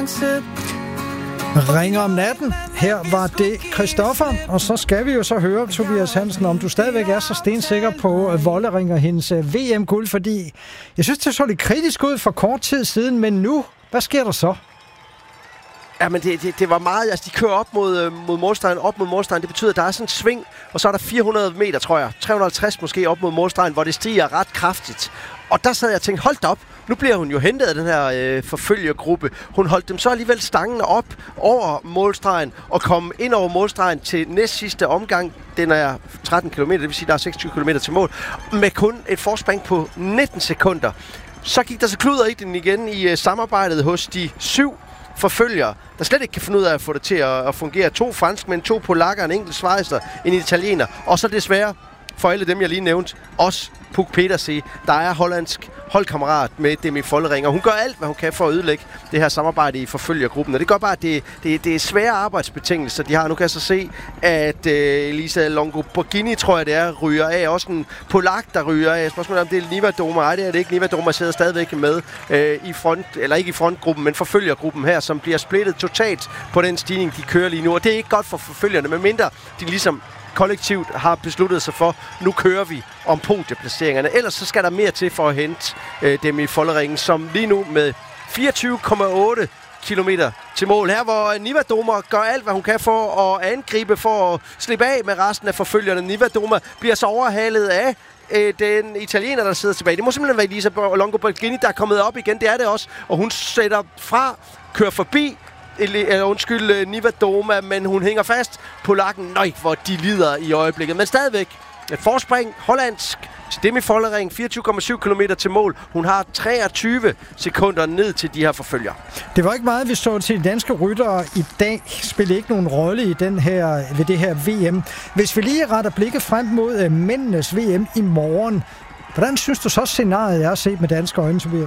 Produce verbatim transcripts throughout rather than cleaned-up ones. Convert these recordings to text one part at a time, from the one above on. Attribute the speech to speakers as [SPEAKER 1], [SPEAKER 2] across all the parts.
[SPEAKER 1] Ringer om natten. Her var det Christoffer, og så skal vi jo så høre, Tobias Hansen, om du stadigvæk er så stensikker på Vollering og hendes V M-guld, fordi jeg synes, det så lidt kritisk ud for kort tid siden, men nu, hvad sker der så?
[SPEAKER 2] Ja, men det, det, det var meget, altså de kører op mod, mod målstregen, op mod målstregen, det betyder, at der er sådan en sving, og så er der fire hundrede meter, tror jeg, tre hundrede og halvtreds måske op mod målstregen, hvor det stiger ret kraftigt. Og der sad jeg og tænkte, hold da op, nu bliver hun jo hentet af den her øh, forfølgergruppe. Hun holdt dem så alligevel stangen op over målstregen og kom ind over målstregen til næst sidste omgang. Den er tretten kilometer, det vil sige, der er seksogtyve kilometer til mål, med kun et forspring på nitten sekunder. Så gik der så kluder i den igen i øh, samarbejdet hos de syv forfølgere, der slet ikke kan finde ud af at få det til at, at fungere. To franskmænd, to polakker, en enkelt schweizer, en italiener, og så desværre for alle dem, jeg lige nævnte, også Puk Petersen, der er hollandsk holdkammerat med Demi Vollering, og hun gør alt, hvad hun kan for at ødelægge det her samarbejde i forfølgergruppen. Og det gør bare, at det, det, det er svære arbejdsbetingelser, de har. Nu kan jeg så se, at uh, Elisa Longo-Borghini, tror jeg det er, ryger af. Også en polak, der ryger af. Spørgsmålet er, om det er Niva-Doma. Nej, det er det ikke. Niva-Doma sidder stadigvæk med uh, i front, eller ikke i frontgruppen, men forfølgergruppen her, som bliver splittet totalt på den stigning, de kører lige nu. Og det er ikke godt for forfølgerne, medmindre de ligesom kollektivt har besluttet sig for, nu kører vi om podieplaceringerne. Ellers så skal der mere til for at hente øh, dem i Vollering, som lige nu med fireogtyve komma otte kilometer til mål. Her hvor Niva-Doma gør alt, hvad hun kan for at angribe, for at slippe af med resten af forfølgerne. Niva-Doma bliver så overhalet af øh, den italiener, der sidder tilbage. Det må simpelthen være Elisa Longo-Borghini, der er kommet op igen. Det er det også. Og hun sætter fra, kører forbi eller undskyld, Niva-Doma, men hun hænger fast på lakken. Nøj, hvor de lider i øjeblikket. Men stadigvæk et forspring, hollandsk, Demi Vollering, fireogtyve komma syv kilometer til mål. Hun har treogtyve sekunder ned til de her forfølger.
[SPEAKER 1] Det var ikke meget, vi så til de danske ryttere i dag. Spillede ikke nogen rolle i den her, ved det her V M. Hvis vi lige retter blikket frem mod uh, mændenes V M i morgen, hvordan synes du så scenariet er set med danske øjne, Tobias?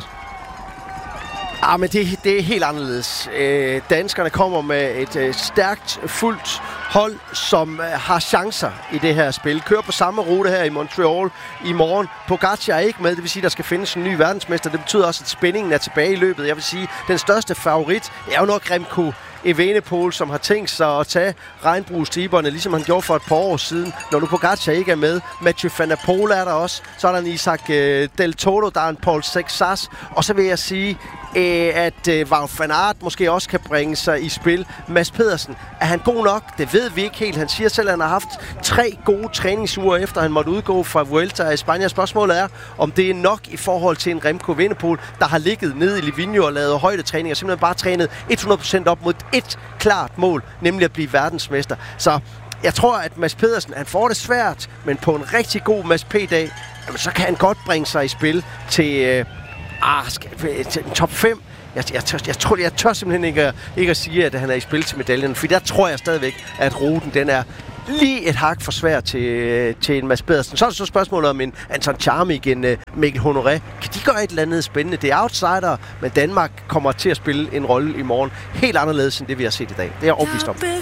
[SPEAKER 2] Ja, men det, det er helt anderledes. Øh, danskerne kommer med et øh, stærkt, fuldt hold, som øh, har chancer i det her spil. Kører på samme rute her i Montreal i morgen. Pogacar er ikke med, det vil sige, der skal findes en ny verdensmester. Det betyder også, at spændingen er tilbage i løbet. Jeg vil sige, den største favorit er jo nok Remco Evenepoel, som har tænkt sig at tage regnbuestriberne, ligesom han gjorde for et par år siden, når nu Pogacar ikke er med. Mathieu van der Poel er der også. Så er der en Isaac øh, Del Toro, der er en Paul Sexas. Og så vil jeg sige, øh, at øh, Wout van Aert måske også kan bringe sig i spil. Mads Pedersen, er han god nok? Det ved vi ikke helt. Han siger selv, at han har haft tre gode træningsuger, efter han måtte udgå fra Vuelta i Spanien. Spørgsmålet er, om det er nok i forhold til en Remco Evenepoel, der har ligget nede i Livigno og lavet højdetræning og simpelthen bare trænet hundrede procent op mod et klart mål, nemlig at blive verdensmester. Så jeg tror, at Mads Pedersen, han får det svært, men på en rigtig god Mads P-dag, jamen, så kan han godt bringe sig i spil til, øh, ah, skal, til top fem. Jeg, jeg, tør, jeg, tror, jeg tør simpelthen ikke at, ikke at sige, at han er i spil til medaljen, for der tror jeg stadigvæk, at ruten den er lige et hak for svær til, til en Mads Pedersen. Så er det så spørgsmålet om en Anton Charmik, en uh, Mikkel Honoré. Kan de gøre et eller andet spændende? Det er outsider, men Danmark kommer til at spille en rolle i morgen helt anderledes end det, vi har set i dag. Det er jeg overbevist om.